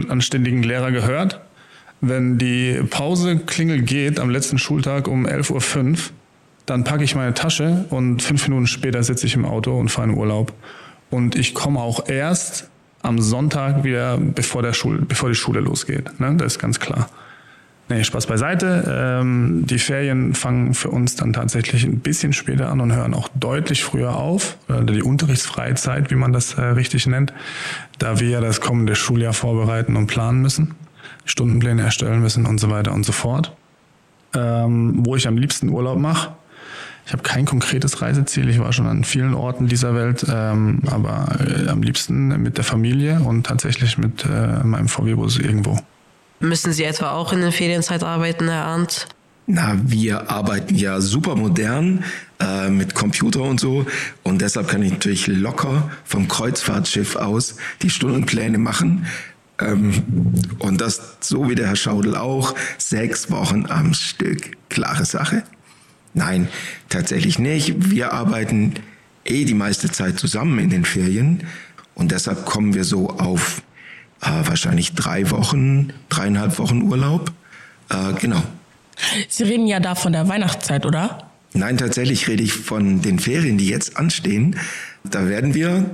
schulanständigen Lehrer gehört. Wenn die Pauseklingel geht am letzten Schultag um 11.05 Uhr, dann packe ich meine Tasche und 5 Minuten später sitze ich im Auto und fahre in Urlaub. Und ich komme auch erst am Sonntag wieder, bevor die Schule losgeht. Ne? Das ist ganz klar. Nee, Spaß beiseite. Die Ferien fangen für uns dann tatsächlich ein bisschen später an und hören auch deutlich früher auf. Die unterrichtsfreie Zeit, wie man das richtig nennt, da wir ja das kommende Schuljahr vorbereiten und planen müssen, Stundenpläne erstellen müssen und so weiter und so fort. Wo ich am liebsten Urlaub mache. Ich habe kein konkretes Reiseziel. Ich war schon an vielen Orten dieser Welt, aber am liebsten mit der Familie und tatsächlich mit meinem VW-Bus irgendwo. Müssen Sie etwa auch in der Ferienzeit arbeiten, Herr Arndt? Na, wir arbeiten ja super modern mit Computer und so. Und deshalb kann ich natürlich locker vom Kreuzfahrtschiff aus die Stundenpläne machen. Und das, so wie der Herr Schaudel auch, 6 Wochen am Stück. Klare Sache. Nein, tatsächlich nicht. Wir arbeiten die meiste Zeit zusammen in den Ferien. Und deshalb kommen wir so auf wahrscheinlich 3,5 Wochen Urlaub. Genau. Sie reden ja da von der Weihnachtszeit, oder? Nein, tatsächlich rede ich von den Ferien, die jetzt anstehen. Da werden wir,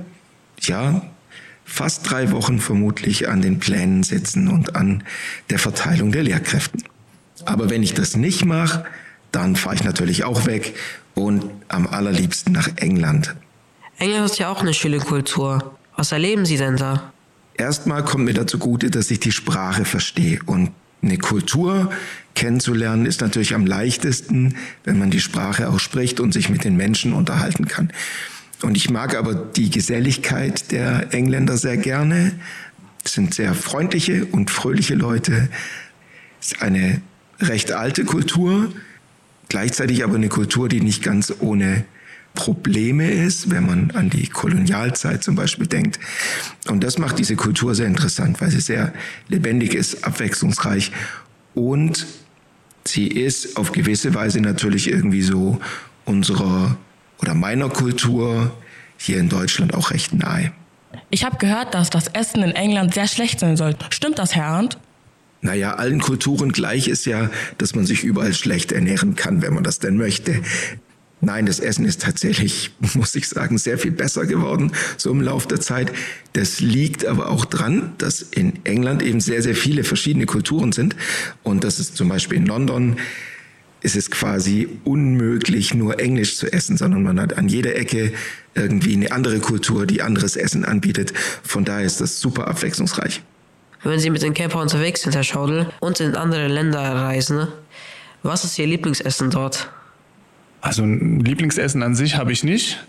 fast 3 Wochen vermutlich an den Plänen sitzen und an der Verteilung der Lehrkräften. Aber wenn ich das nicht mache, dann fahre ich natürlich auch weg und am allerliebsten nach England. England ist ja auch eine schöne Kultur. Was erleben Sie denn da? Erstmal kommt mir dazu zugute, dass ich die Sprache verstehe. Und eine Kultur kennenzulernen ist natürlich am leichtesten, wenn man die Sprache auch spricht und sich mit den Menschen unterhalten kann. Und ich mag aber die Geselligkeit der Engländer sehr gerne. Es sind sehr freundliche und fröhliche Leute. Es ist eine recht alte Kultur, gleichzeitig aber eine Kultur, die nicht ganz ohne Probleme ist, wenn man an die Kolonialzeit zum Beispiel denkt. Und das macht diese Kultur sehr interessant, weil sie sehr lebendig ist, abwechslungsreich und sie ist auf gewisse Weise natürlich irgendwie so unserer oder meiner Kultur hier in Deutschland auch recht nahe. Ich habe gehört, dass das Essen in England sehr schlecht sein soll. Stimmt das, Herr Arndt? Naja, allen Kulturen gleich ist ja, dass man sich überall schlecht ernähren kann, wenn man das denn möchte. Nein, das Essen ist tatsächlich, muss ich sagen, sehr viel besser geworden, so im Laufe der Zeit. Das liegt aber auch dran, dass in England eben sehr, sehr viele verschiedene Kulturen sind. Und das ist zum Beispiel in London, ist es quasi unmöglich, nur Englisch zu essen, sondern man hat an jeder Ecke irgendwie eine andere Kultur, die anderes Essen anbietet. Von daher ist das super abwechslungsreich. Wenn Sie mit dem Camper unterwegs sind, Herr Schaudel, und in andere Länder reisen, was ist Ihr Lieblingsessen dort? Also ein Lieblingsessen an sich habe ich nicht.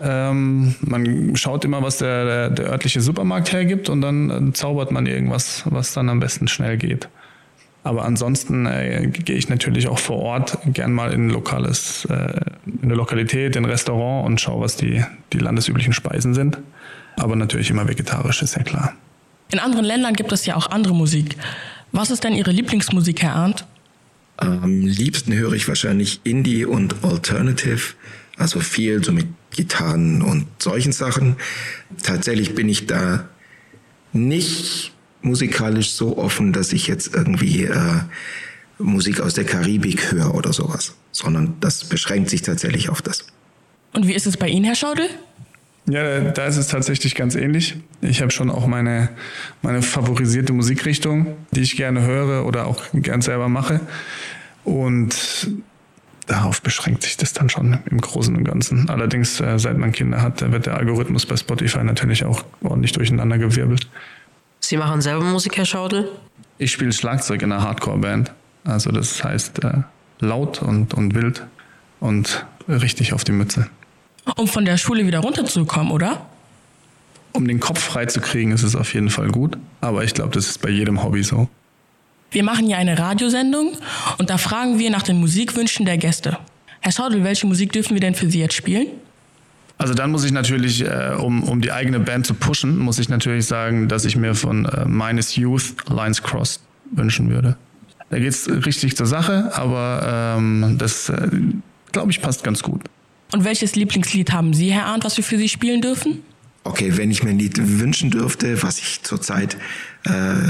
Man schaut immer, was der örtliche Supermarkt hergibt und dann zaubert man irgendwas, was dann am besten schnell geht. Aber ansonsten gehe ich natürlich auch vor Ort gern mal in eine Lokalität, in ein Restaurant und schaue, was die landesüblichen Speisen sind. Aber natürlich immer vegetarisch, ist ja klar. In anderen Ländern gibt es ja auch andere Musik. Was ist denn Ihre Lieblingsmusik, Herr Arndt? Am liebsten höre ich wahrscheinlich Indie und Alternative, also viel so mit Gitarren und solchen Sachen. Tatsächlich bin ich da nicht musikalisch so offen, dass ich jetzt irgendwie Musik aus der Karibik höre oder sowas, sondern das beschränkt sich tatsächlich auf das. Und wie ist es bei Ihnen, Herr Schaudel? Ja, da ist es tatsächlich ganz ähnlich. Ich habe schon auch meine favorisierte Musikrichtung, die ich gerne höre oder auch gern selber mache. Und darauf beschränkt sich das dann schon im Großen und Ganzen. Allerdings, seit man Kinder hat, wird der Algorithmus bei Spotify natürlich auch ordentlich durcheinander gewirbelt. Sie machen selber Musik, Herr Schaudel? Ich spiele Schlagzeug in einer Hardcore-Band. Also das heißt laut und wild und richtig auf die Mütze. Um von der Schule wieder runterzukommen, oder? Um den Kopf frei zu kriegen, ist es auf jeden Fall gut. Aber ich glaube, das ist bei jedem Hobby so. Wir machen ja eine Radiosendung und da fragen wir nach den Musikwünschen der Gäste. Herr Schaudel, welche Musik dürfen wir denn für Sie jetzt spielen? Also dann muss ich natürlich, um die eigene Band zu pushen, muss ich natürlich sagen, dass ich mir von Minus Youth Lines Crossed wünschen würde. Da geht es richtig zur Sache, aber das, glaube ich, passt ganz gut. Und welches Lieblingslied haben Sie, Herr Arndt, was wir für Sie spielen dürfen? Okay, wenn ich mir ein Lied wünschen dürfte, was ich zurzeit